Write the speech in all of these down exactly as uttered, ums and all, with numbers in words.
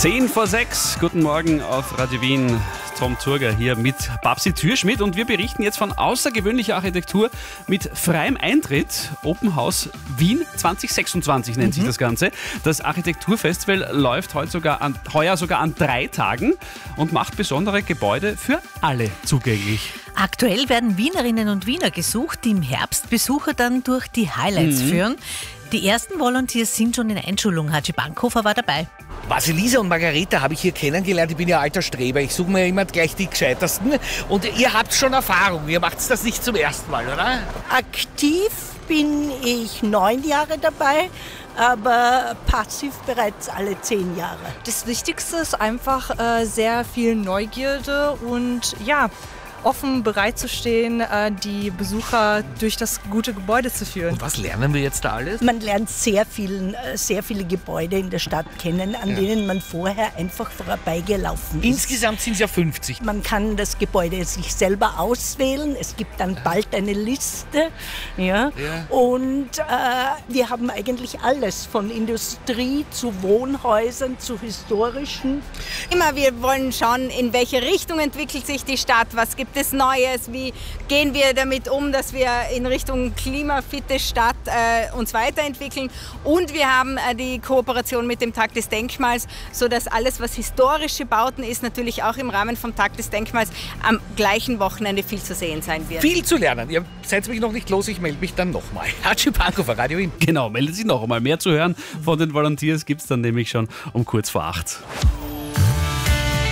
zehn vor sechs, guten Morgen auf Radio Wien. Tom Turger hier mit Babsi Türschmidt und wir berichten jetzt von außergewöhnlicher Architektur mit freiem Eintritt. Open House Wien zwanzig sechsundzwanzig nennt mhm. sich das Ganze. Das Architekturfestival läuft heute sogar an, heuer sogar an drei Tagen und macht besondere Gebäude für alle zugänglich. Aktuell werden Wienerinnen und Wiener gesucht, die im Herbst Besucher dann durch die Highlights mhm. führen. Die ersten Volunteers sind schon in Einschulung. Haji Bankhofer war dabei. Vasilisa und Margareta habe ich hier kennengelernt. Ich bin ja alter Streber. Ich suche mir immer gleich die Gescheitersten. Und ihr habt schon Erfahrung. Ihr macht das nicht zum ersten Mal, oder? Aktiv bin ich neun Jahre dabei, aber passiv bereits alle zehn Jahre. Das Wichtigste ist einfach äh, sehr viel Neugierde und ja, offen bereit zu stehen, die Besucher durch das gute Gebäude zu führen. Und was lernen wir jetzt da alles? Man lernt sehr, vielen, sehr viele Gebäude in der Stadt kennen, an ja. denen man vorher einfach vorbeigelaufen ist. Insgesamt sind es ja fünfzig. Man kann das Gebäude sich selber auswählen. Es gibt dann bald eine Liste. Ja. ja. Und äh, wir haben eigentlich alles, von Industrie zu Wohnhäusern zu historischen. Immer, wir wollen schauen, in welche Richtung entwickelt sich die Stadt, was gibt es Neues, wie gehen wir damit um, dass wir in Richtung klimafitte Stadt äh, uns weiterentwickeln. Und wir haben äh, die Kooperation mit dem Tag des Denkmals, sodass alles, was historische Bauten ist, natürlich auch im Rahmen vom Tag des Denkmals am gleichen Wochenende viel zu sehen sein wird. Viel zu lernen. Ihr seid mich noch nicht los, ich melde mich dann nochmal. Haji Bankhofer, Radio Wien. Genau, meldet sich noch einmal. Mehr zu hören von den Volunteers gibt es dann nämlich schon um kurz vor acht.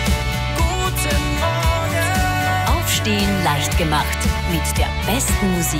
Aufstehen leicht gemacht mit der besten Musik